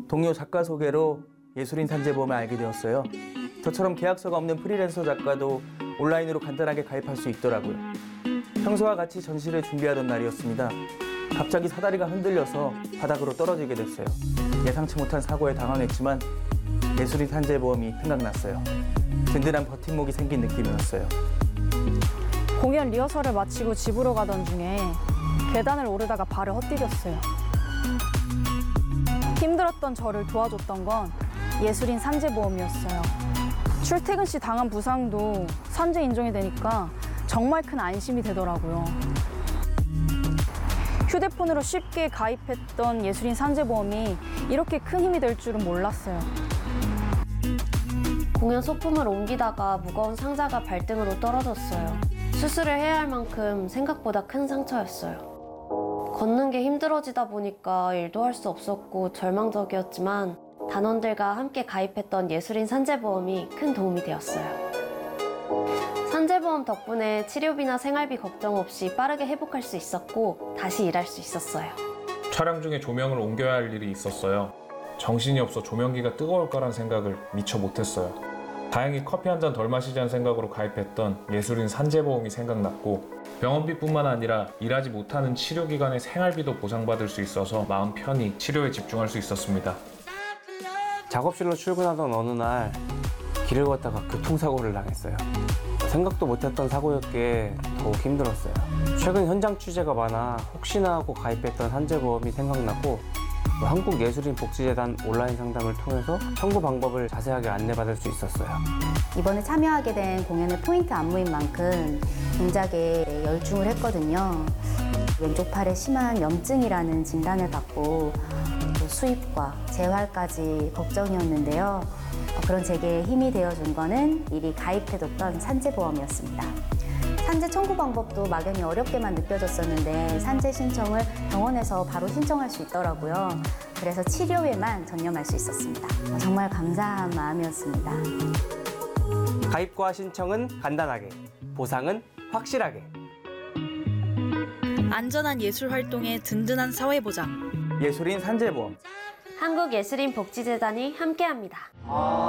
동료 작가 소개로 예술인 산재보험을 알게 되었어요. 저처럼 계약서가 없는 프리랜서 작가도 온라인으로 간단하게 가입할 수 있더라고요. 평소와 같이 전시를 준비하던 날이었습니다. 갑자기 사다리가 흔들려서 바닥으로 떨어지게 됐어요. 예상치 못한 사고에 당황했지만 예술인 산재보험이 생각났어요. 든든한 버팀목이 생긴 느낌이었어요. 공연 리허설을 마치고 집으로 가던 중에 계단을 오르다가 발을 헛디뎠어요. 힘들었던 저를 도와줬던 건 예술인 산재보험이었어요. 출퇴근 시 당한 부상도 산재 인정이 되니까 정말 큰 안심이 되더라고요. 휴대폰으로 쉽게 가입했던 예술인 산재보험이 이렇게 큰 힘이 될 줄은 몰랐어요. 공연 소품을 옮기다가 무거운 상자가 발등으로 떨어졌어요. 수술을 해야 할 만큼 생각보다 큰 상처였어요. 걷는 게 힘들어지다 보니까 일도 할 수 없었고 절망적이었지만 단원들과 함께 가입했던 예술인 산재보험이 큰 도움이 되었어요. 산재보험 덕분에 치료비나 생활비 걱정 없이 빠르게 회복할 수 있었고 다시 일할 수 있었어요. 촬영 중에 조명을 옮겨야 할 일이 있었어요. 정신이 없어 조명기가 뜨거울 거란 생각을 미처 못했어요. 다행히 커피 한 잔 덜 마시자는 생각으로 가입했던 예술인 산재보험이 생각났고 병원비뿐만 아니라 일하지 못하는 치료기간의 생활비도 보상받을 수 있어서 마음 편히 치료에 집중할 수 있었습니다. 작업실로 출근하던 어느 날 길을 걷다가 교통사고를 당했어요. 생각도 못했던 사고였기에 더욱 힘들었어요. 최근 현장 취재가 많아 혹시나 하고 가입했던 산재보험이 생각나고 한국예술인복지재단 온라인 상담을 통해서 청구 방법을 자세하게 안내받을 수 있었어요. 이번에 참여하게 된 공연의 포인트 안무인 만큼 동작에 열중을 했거든요. 왼쪽 팔에 심한 염증이라는 진단을 받고 또 수입과 재활까지 걱정이었는데요. 그런 제게 힘이 되어준 거는 미리 가입해뒀던 산재보험이었습니다. 산재 청구 방법도 막연히 어렵게만 느껴졌었는데 산재 신청을 병원에서 바로 신청할 수 있더라고요. 그래서 치료에만 전념할 수 있었습니다. 정말 감사한 마음이었습니다. 가입과 신청은 간단하게, 보상은 확실하게. 안전한 예술 활동에 든든한 사회 보장. 예술인 산재보험. 한국예술인복지재단이 함께합니다.